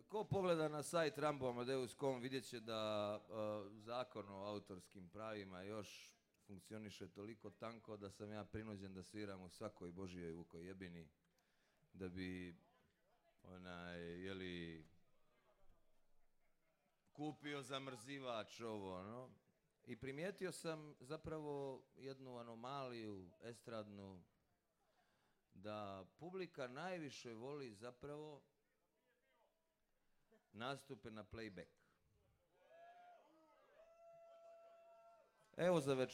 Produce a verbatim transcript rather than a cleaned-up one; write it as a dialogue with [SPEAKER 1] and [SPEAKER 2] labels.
[SPEAKER 1] ko pogleda na sajt rambo amadeus dot com vidjet će da uh, zakon o autorskim pravima još funkcioniše toliko tanko da sam ja prinuđen da sviram u svakoj Božijoj Vukojebini da bi onaj, jeli, kupio zamrzivač ovo, no. I primijetio sam zapravo jednu anomaliju estradnu, da publika najviše voli zapravo nastupe na playback. Evo za večer.